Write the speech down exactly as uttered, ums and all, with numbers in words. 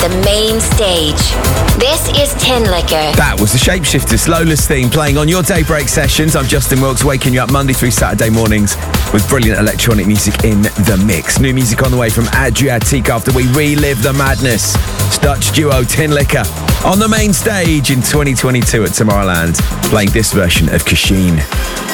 the main stage. This is Tinlicker. That was the Shapeshifters Lola's theme playing on your Daybreak sessions. I'm Justin Wilkes, waking you up Monday through Saturday mornings with brilliant electronic music in the mix. New music on the way from Adriatique after we relive the madness. Dutch duo Tinlicker on the main stage in twenty twenty-two at Tomorrowland, playing this version of Kashin.